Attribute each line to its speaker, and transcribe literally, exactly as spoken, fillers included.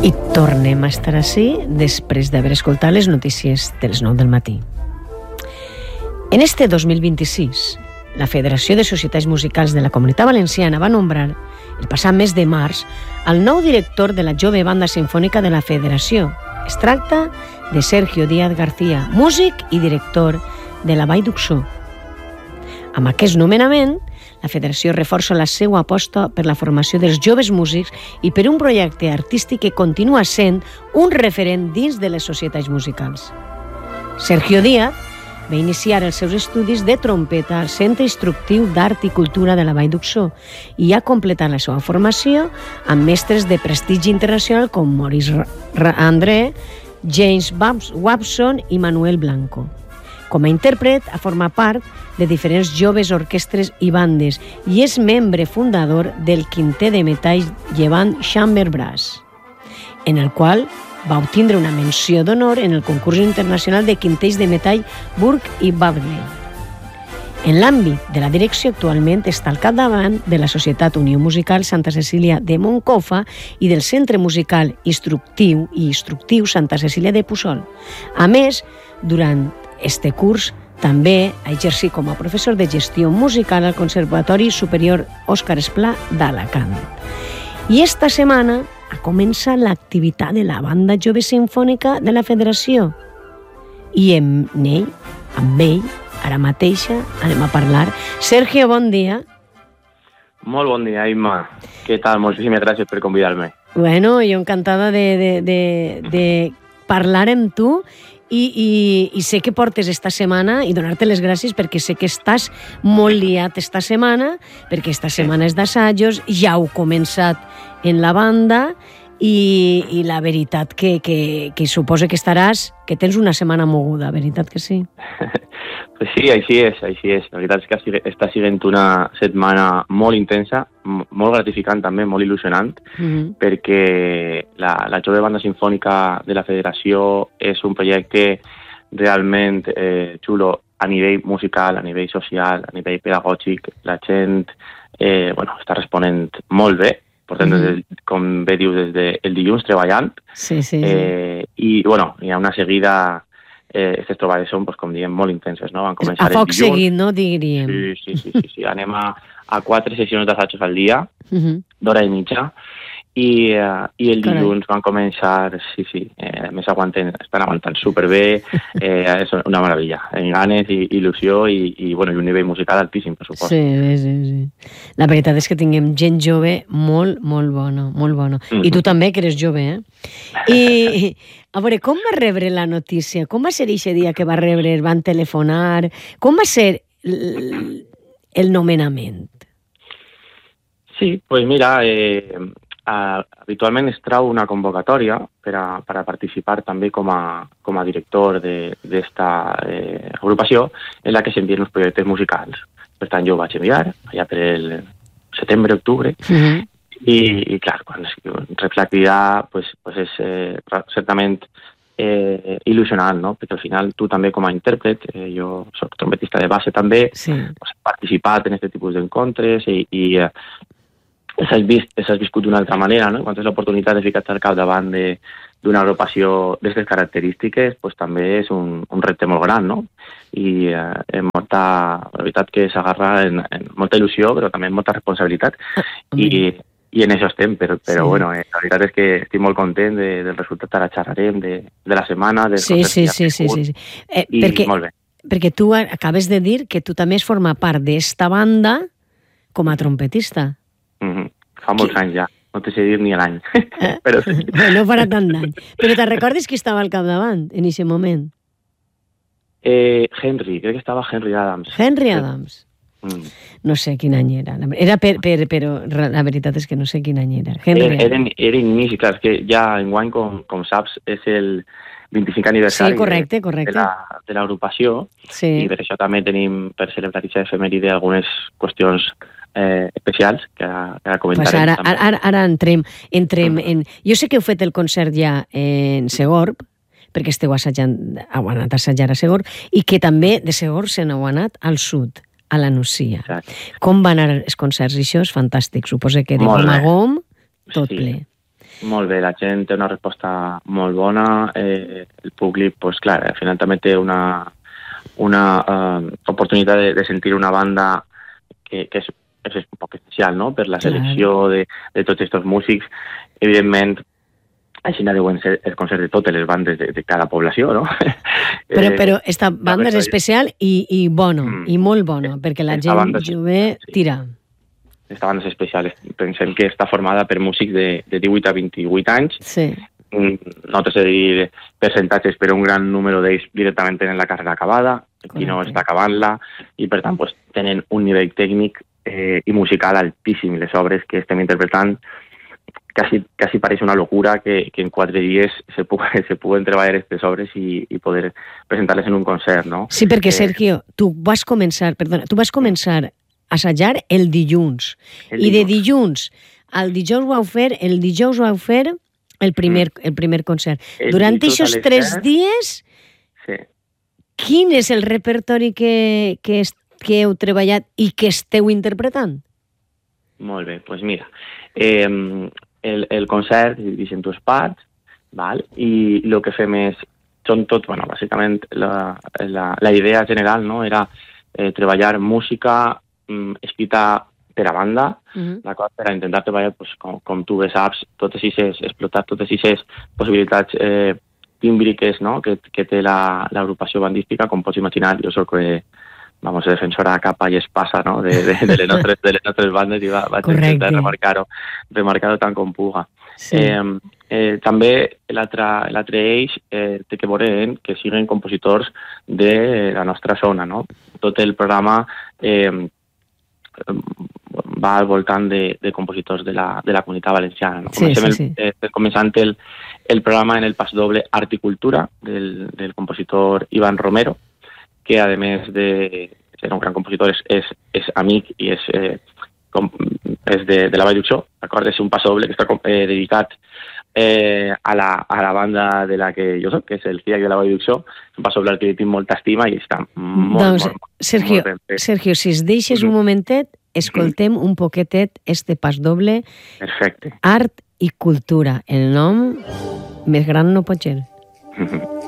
Speaker 1: I tornem a estar així després d'haver escoltat les notícies de les nou del matí. En este dos mil vint-i-sis, la Federació de Societats Musicals de la Comunitat Valenciana va nombrar, el passat mes de març, el nou director de la jove banda sinfònica de la Federació. Es tracta de Sergio Díaz García, músic i director de la Vall d'Uxó. Amb aquest nomenament, la Federació reforça la seva aposta per la formació dels joves músics i per un projecte artístic que continua sent un referent dins de les societats musicals. Sergio Díaz va iniciar els seus estudis de trompeta al Centre Instructiu d'Art i Cultura de la Vall d'Uxó i ha completat la seva formació amb mestres de prestigi internacional com Maurice André, James Watson i Manuel Blanco. Com a intèrpret, ha format part de diferents joves orquestres i bandes i és membre fundador del quintet de metalls Llevant Chamber Brass, en el qual va obtindre una menció d'honor en el concurs internacional de quintells de metall Burke i Bagley. En l'àmbit de la direcció, actualment està al capdavant de la Societat Unió Musical Santa Cecília de Moncofa i del Centre Musical Instructiu i Instructiu Santa Cecília de Puçol. A més, durant este curs també ha exercit com a professor de gestió musical al Conservatori Superior Òscar Esplà d'Alacant. I esta setmana ha començat l'activitat de la banda jove sinfònica de la Federació. I amb ell, amb ell, ara mateixa, anem a parlar. Sergio, bon dia.
Speaker 2: Molt bon dia, Imma. Què tal? Moltíssimes gràcies per convidar-me.
Speaker 1: Bueno, jo encantada de, de, de, de parlar amb tu i, i, i sé que portes esta setmana i donar-te les gràcies perquè sé que estàs molt liat esta setmana, perquè esta setmana és d'assajos, ja heu començat en la banda i, i la veritat que, que, que suposa que estaràs, que tens una setmana moguda, veritat que sí?
Speaker 2: Pues sí, així és, així és. La veritat és que està sent una setmana molt intensa, molt gratificant també, molt il·lusionant, mm-hmm. perquè la, la jove banda sinfònica de la Federació és un projecte realment eh, xulo a nivell musical, a nivell social, a nivell pedagògic. La gent eh, bueno, està responent molt bé. Portem, mm-hmm. des de, com bé diu, des del dilluns treballant.
Speaker 1: Sí, sí, sí.
Speaker 2: Eh, I, bueno, hi ha una seguida... Eh, aquestes trobades són, pues, com diem, molt intenses, no? Van començar
Speaker 1: a foc seguit, no, diríem.
Speaker 2: Sí, sí, sí, sí, sí. Anem a, a quatre sessions d'assajos al dia, uh-huh. d'hora i mitja, i, uh, i el dilluns Carai. Van començar, sí, sí, eh, més aguanten, estan aguantant superbé, eh, és una meravella, en ganes i il·lusió i, i, bueno, i un nivell musical altíssim, per supost.
Speaker 1: Sí, sí, sí. La veritat és que tinguem gent jove molt, molt bona, molt bona. Mm-hmm. I tu també, que eres jove, eh? I, a veure, com va rebre la notícia? Com va ser aquest dia que va rebre? Van telefonar? Com va ser el nomenament?
Speaker 2: Sí, pues mira, eh, Uh, habitualment es trau una convocatòria per a, per a participar també com a, com a director d'esta eh, agrupació en la que s'envien uns projectes musicals. Per tant, jo ho vaig enviar allà per el setembre-octubre uh-huh. i, i clar, quan reps la crida pues, pues és eh, certament eh, il·lusionant, no? Perquè al final tu també com a intèrpret, eh, jo soc trompetista de base també, sí. pues, he participat en aquest tipus d'encontres i, i eh, s'has vist, s'has viscut d'una altra manera, no? Quan tens l'oportunitat de ficar-te al capdavant d'una agrupació d'aquestes característiques, pues, també és un, un repte molt gran, no? I eh, molta, la veritat que s'agarra en, en molta il·lusió, però també en molta responsabilitat, i, i en això estem, però, però sí. bueno, eh, la veritat és que estic molt content de, del resultat, ara xerrarem, de, de la setmana, dels
Speaker 1: sí, sí, sí, sí, sí, sí. Eh,
Speaker 2: i perquè, molt bé.
Speaker 1: Perquè tu acabes de dir que tu també has format part d'esta banda com a trompetista.
Speaker 2: Mm-hmm. Fa molts qui? anys ja, no te sé dir ni l'any.
Speaker 1: Eh? Però sí. No farà tant d'any. Però te'n recordes qui estava al capdavant en aquest moment?
Speaker 2: Eh, Henry, crec que estava Henry Adams.
Speaker 1: Henry Adams.
Speaker 2: Mm.
Speaker 1: No sé quin any era. Era per, per, però la veritat és que no sé quin any era. Henry
Speaker 2: era, era, era inici, clar, que ja enguany, com, com saps, és el vint-i-cinc aniversari sí, correcte, correcte. de l'agrupació, sí. i per això també tenim, per celebrar aquesta efemèride, algunes qüestions Eh, especials que ara, que ara comentarem.
Speaker 1: Pues ara, ara, ara entrem, entrem mm. en... Jo sé que heu fet el concert ja en Segorb, perquè esteu assajant, heu anat a assajar a Segorb, i que també de Segorb se n'heu anat al sud, a la Nucia. Exacte. Com van anar els concerts? Això és fantàstic. Suposo que de gom a gom, tot sí. ple.
Speaker 2: Molt bé, la gent té una resposta molt bona, eh, el públic, pues, clar, al final també té una, una uh, oportunitat de, de sentir una banda que, que és, és un poc especial, no?, per la selecció de, de tots aquests músics. Evidentment, així deuen ser els concerts de totes les bandes de, de cada població, no?
Speaker 1: Però, però esta banda és especial i, i bona, mm. i molt bona, perquè la gent jove tira.
Speaker 2: Esta banda és especial. Pensem que està formada per músics de, de divuit a vint-i-vuit anys.
Speaker 1: Sí.
Speaker 2: No t'he de dir percentatges, però un gran número d'ells directament tenen la carrera acabada, qui no està acabant-la, i per tant pues, tenen un nivell tècnic eh, i musical altíssim. Les obres que estem interpretant quasi, quasi pareix una locura que, que en quatre dies se, pu se puguen treballar aquestes obres i, i poder presentar-les en un concert, no?
Speaker 1: Sí, perquè,
Speaker 2: eh,
Speaker 1: Sergio, tu vas començar, perdona, tu vas començar assajar el dilluns.
Speaker 2: El
Speaker 1: I de
Speaker 2: dilluns.
Speaker 1: dilluns al dijous vau fer, el dijous vau fer el primer, mm. el primer concert.
Speaker 2: El
Speaker 1: Durant aquests tres
Speaker 2: set,
Speaker 1: dies,
Speaker 2: sí.
Speaker 1: quin és el repertori que, que, es, que heu treballat i que esteu interpretant?
Speaker 2: Molt bé, doncs pues mira, eh, el, el concert es divideix en dues parts, val? I el que fem és, són tot, bueno, bàsicament la, la, la idea general, no?, era eh, treballar música escrita per a banda, uh-huh. d'acord, per a intentar treballar, pues, com, com tu bé saps, totes aquestes, explotar totes aquestes possibilitats eh, tímbriques, no?, que, que té l'agrupació la, bandística, com pots imaginar, jo soc eh, vamos, defensora a capa i espasa, no?, de, de, de, les, nostres, de les nostres bandes i va, vaig intentar remarcar-ho remarcar tant com puga. Sí. Eh, eh, també l'altre eix eh, té que veure en que siguin compositors de la nostra zona, no? Tot el programa eh, va al voltant de, de compositors de la, de la comunitat valenciana. No?
Speaker 1: Sí, sí, sí.
Speaker 2: El, eh, començant el, el programa en el pas doble Art i Cultura del, del compositor Iván Romero, que a més de ser un gran compositor és, és, és amic i és, eh, com, és de, de la Vall d'Uixó, d'acord? És un pas doble que està eh, dedicat eh, a, la, a la banda de la que jo soc, que és el C I A C de la Vall d'Uixó, un pas doble al que tinc molta estima i està molt,
Speaker 1: doncs,
Speaker 2: molt, molt,
Speaker 1: Sergio,
Speaker 2: molt ben fet.
Speaker 1: Sergio, si es deixes mm-hmm. un momentet, escoltem mm-hmm. un poquetet este pas doble.
Speaker 2: Perfecte.
Speaker 1: Art i Cultura. El nom més gran no pot ser.
Speaker 2: Mm-hmm.